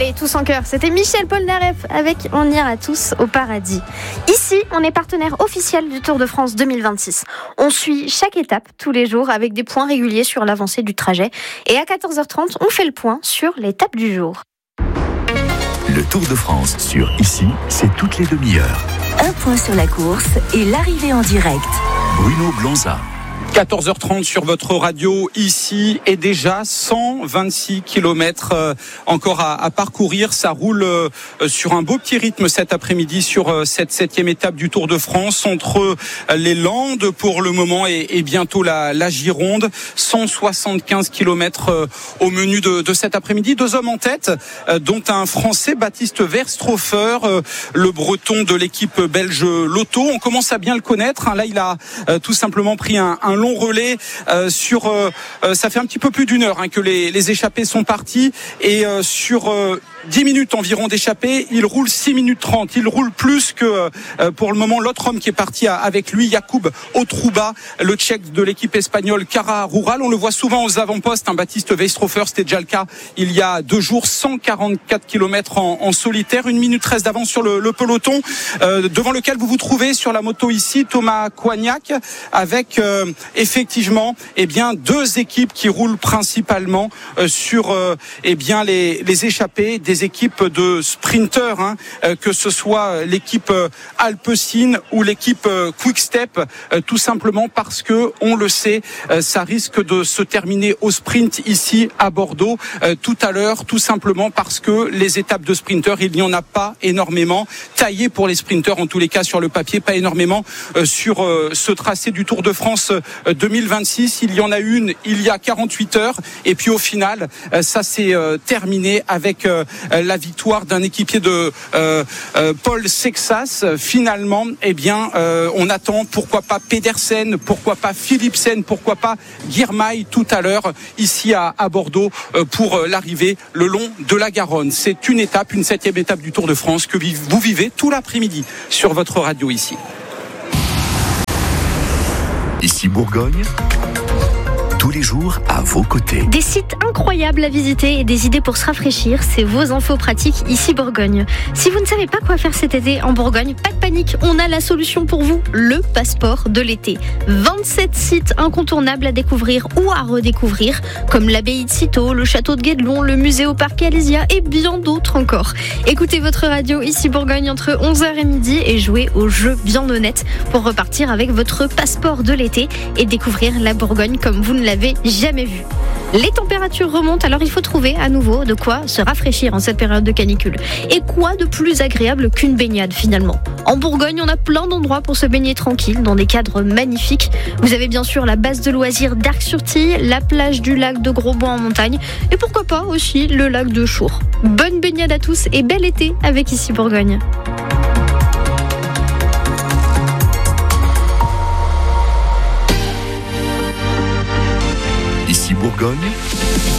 Allez, tous en chœur, c'était Michel Polnareff avec On ira tous au paradis. Ici, on est partenaire officiel du Tour de France 2026. On suit chaque étape tous les jours avec des points réguliers sur l'avancée du trajet. Et à 14h30, on fait le point sur l'étape du jour. Le Tour de France sur Ici, c'est toutes les demi-heures. Un point sur la course et l'arrivée en direct. Bruno Blanza. 14h30 sur votre radio ici et déjà 126 km encore à parcourir. Ça roule sur un beau petit rythme cet après-midi sur cette 7e étape du Tour de France entre les Landes pour le moment et bientôt la Gironde. 175 km au menu de cet après-midi. Deux hommes en tête, dont un Français, Baptiste Verstroffer, le Breton de l'équipe belge Lotto. On commence à bien le connaître. Là, il a tout simplement pris un long relais sur ça fait un petit peu plus d'une heure que les échappés sont partis et sur 10 minutes environ d'échappée, il roule 6 minutes 30. Il roule plus que pour le moment l'autre homme qui est parti avec lui, Jakub Otruba, le Tchèque de l'équipe espagnole Cara Rural. On le voit souvent aux avant-postes, Baptiste Verstroffer, c'était déjà le cas il y a 2 jours, 144 km en solitaire, 1 minute 13 d'avance sur le peloton, devant lequel vous vous trouvez sur la moto ici, Thomas Coignac, avec effectivement deux équipes qui roulent principalement sur les échappées, des équipes de sprinteurs, que ce soit l'équipe Alpecin ou l'équipe Quick-Step, tout simplement parce que on le sait, ça risque de se terminer au sprint ici à Bordeaux tout à l'heure, tout simplement parce que les étapes de sprinteurs, il n'y en a pas énormément, taillées pour les sprinteurs en tous les cas sur le papier, pas énormément sur ce tracé du Tour de France 2026. Il y en a une il y a 48 heures et puis au final ça s'est terminé avec la victoire d'un équipier de Paul Sexas. Finalement, on attend pourquoi pas Pedersen, pourquoi pas Philipsen, pourquoi pas Girmay tout à l'heure ici à Bordeaux pour l'arrivée le long de la Garonne. C'est une étape, une 7e étape du Tour de France que vous vivez tout l'après-midi sur votre radio ici. Ici Bourgogne, tous les jours à vos côtés. Des sites incroyables à visiter et des idées pour se rafraîchir, c'est vos infos pratiques ici Bourgogne. Si vous ne savez pas quoi faire cet été en Bourgogne, pas de panique, on a la solution pour vous, le passeport de l'été. 27 sites incontournables à découvrir ou à redécouvrir, comme l'abbaye de Cîteaux, le château de Guédelon, le musée au parc Alésia et bien d'autres encore. Écoutez votre radio ici Bourgogne entre 11h et midi et jouez au jeu bien honnête pour repartir avec votre passeport de l'été et découvrir la Bourgogne comme vous ne l'avez jamais vu. Les températures remontent, alors il faut trouver à nouveau de quoi se rafraîchir en cette période de canicule. Et quoi de plus agréable qu'une baignade finalement ? En Bourgogne, on a plein d'endroits pour se baigner tranquille, dans des cadres magnifiques. Vous avez bien sûr la base de loisirs d'Arc-sur-Tille, la plage du lac de Grosbois en montagne, et pourquoi pas aussi le lac de Chour. Bonne baignade à tous et bel été avec Ici Bourgogne. Ici Bourgogne,